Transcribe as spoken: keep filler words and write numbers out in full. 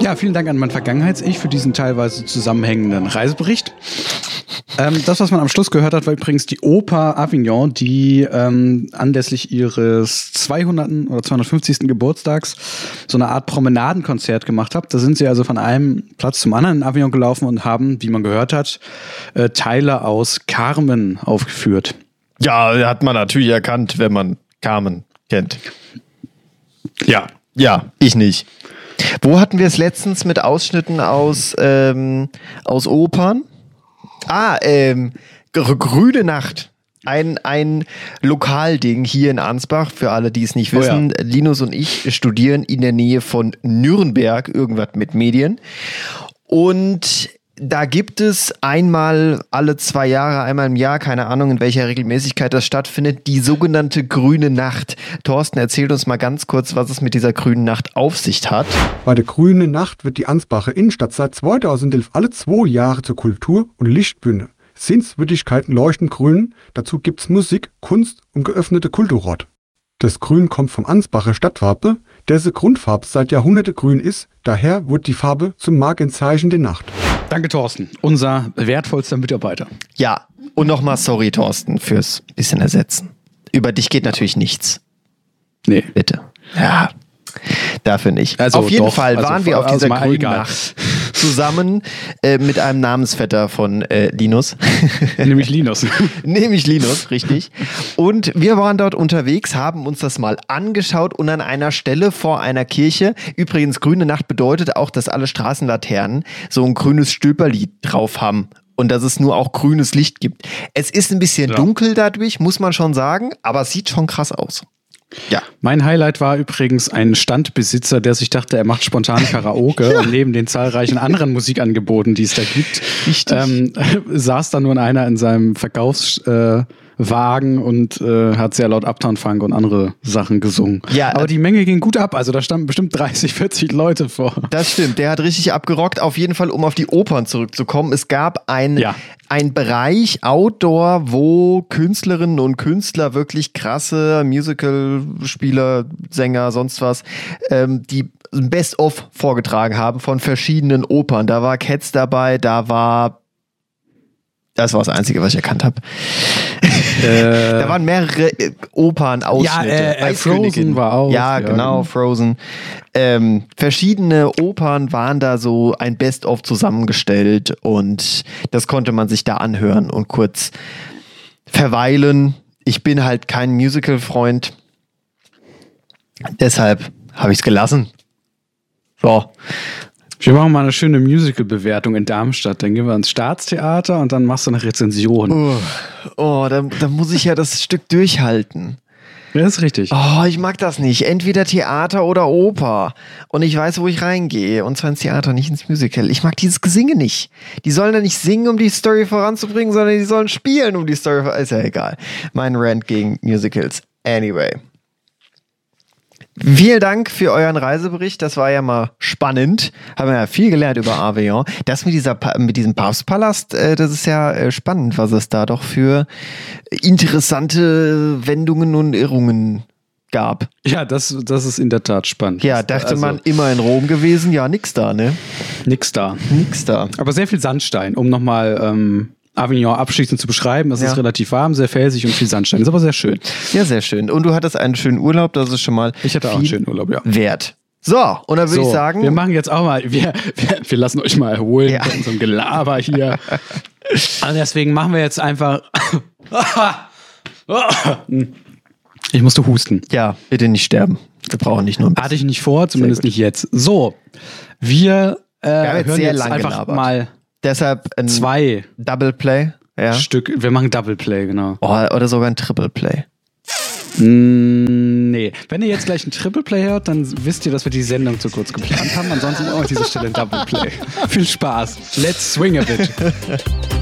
Ja, vielen Dank an mein Vergangenheits-Ich für diesen teilweise zusammenhängenden Reisebericht. Ähm, das, was man am Schluss gehört hat, war übrigens die Oper Avignon, die ähm, anlässlich ihres zweihundertsten oder zweihundertfünfzigsten Geburtstags so eine Art Promenadenkonzert gemacht hat. Da sind sie also von einem Platz zum anderen in Avignon gelaufen und haben, wie man gehört hat, äh, Teile aus Carmen aufgeführt. Ja, hat man natürlich erkannt, wenn man Carmen kennt. Ja. Ja, ich nicht. Wo hatten wir es letztens mit Ausschnitten aus, ähm, aus Opern? Ah, ähm, Grüne Nacht. Ein, ein Lokalding hier in Ansbach, für alle, die es nicht wissen. Oh ja. Linus und ich studieren in der Nähe von Nürnberg, irgendwas mit Medien. Und da gibt es einmal alle zwei Jahre, einmal im Jahr, keine Ahnung, in welcher Regelmäßigkeit das stattfindet, die sogenannte Grüne Nacht. Thorsten, erzählt uns mal ganz kurz, was es mit dieser Grünen Nacht auf sich hat. Bei der Grünen Nacht wird die Ansbacher Innenstadt seit zweitausendelf alle zwei Jahre zur Kultur- und Lichtbühne. Sehenswürdigkeiten leuchten grün, dazu gibt's Musik, Kunst und geöffnete Kulturort. Das Grün kommt vom Ansbacher Stadtwappen, dessen Grundfarbe seit Jahrhunderten grün ist, daher wird die Farbe zum Markenzeichen der Nacht. Danke, Thorsten, unser wertvollster Mitarbeiter. Ja, und nochmal sorry, Thorsten, fürs bisschen Ersetzen. Über dich geht natürlich nichts. Nee. Bitte. Ja, dafür nicht. Also auf jeden doch, Fall also waren wir auf dieser also Grünen egal. Nacht zusammen äh, mit einem Namensvetter von äh, Linus. Nämlich Linus. Nämlich Linus, richtig. Und wir waren dort unterwegs, haben uns das mal angeschaut und an einer Stelle vor einer Kirche, übrigens Grüne Nacht bedeutet auch, dass alle Straßenlaternen so ein grünes Stülperli drauf haben. Und dass es nur auch grünes Licht gibt. Es ist ein bisschen ja. dunkel dadurch, muss man schon sagen, aber es sieht schon krass aus. Ja. Mein Highlight war übrigens ein Standbesitzer, der sich dachte, er macht spontan Karaoke ja. und neben den zahlreichen anderen Musikangeboten, die es da gibt, ähm, saß da nur einer in seinem Verkaufswagen äh, und äh, hat sehr laut Uptown Funk und andere Sachen gesungen. Ja, aber die Menge ging gut ab, also da standen bestimmt dreißig, vierzig Leute vor. Das stimmt, der hat richtig abgerockt. Auf jeden Fall, um auf die Opern zurückzukommen, es gab ein... Ja. Ein Bereich Outdoor, wo Künstlerinnen und Künstler, wirklich krasse Musical-Spieler, Sänger, sonst was, ähm, die Best-of vorgetragen haben von verschiedenen Opern. Da war Cats dabei, da war... Das war das Einzige, was ich erkannt habe. Äh, da waren mehrere äh, Opern-Ausschnitte. Ja, äh, äh, Frozen war auch. Ja, ja genau, Frozen. Ähm, verschiedene Opern waren da so ein Best-of zusammengestellt und das konnte man sich da anhören und kurz verweilen. Ich bin halt kein Musical-Freund. Deshalb habe ich es gelassen. So. Wir machen mal eine schöne Musical-Bewertung in Darmstadt. Dann gehen wir ins Staatstheater und dann machst du eine Rezension. Oh, oh da, da muss ich ja das Stück durchhalten. Ja, das ist richtig. Oh, ich mag das nicht. Entweder Theater oder Oper. Und ich weiß, wo ich reingehe. Und zwar ins Theater, nicht ins Musical. Ich mag dieses Gesinge nicht. Die sollen da nicht singen, um die Story voranzubringen, sondern die sollen spielen, um die Story voranzubringen. Ist ja egal. Mein Rant gegen Musicals. Anyway. Vielen Dank für euren Reisebericht. Das war ja mal spannend. Haben wir ja viel gelernt über Avignon. Das mit dieser mit diesem Papstpalast, äh, das ist ja äh, spannend, was es da doch für interessante Wendungen und Irrungen gab. Ja, das, das ist in der Tat spannend. Ja, dachte also, man immer in Rom gewesen. Ja, nix da, ne? Nix da. Nix da. Aber sehr viel Sandstein, um nochmal ähm, Avignon abschließend zu beschreiben. Es ja. ist relativ warm, sehr felsig und viel Sandstein. Ist aber sehr schön. Ja, sehr schön. Und du hattest einen schönen Urlaub, das ist schon mal Ich hatte auch einen schönen Urlaub, ja. wert. So, und dann würde so, ich sagen... wir machen jetzt auch mal, wir, wir, wir lassen euch mal erholen ja. von unserem Gelaber hier. Also deswegen machen wir jetzt einfach... Ich musste husten. Ja, bitte nicht sterben. Wir brauchen nicht nur ein bisschen. Hatte ich nicht vor, zumindest nicht jetzt. So, wir, äh, wir haben jetzt hören sehr jetzt lang einfach gelabert. mal Deshalb ein zwei Double Play. Ja. Stück. Wir machen Double Play, genau. Oh, oder sogar ein Triple Play. Mm, nee. Wenn ihr jetzt gleich ein Triple Play hört, dann wisst ihr, dass wir die Sendung zu kurz geplant haben. Ansonsten auch an dieser Stelle ein Double Play. Viel Spaß. Let's swing a bit.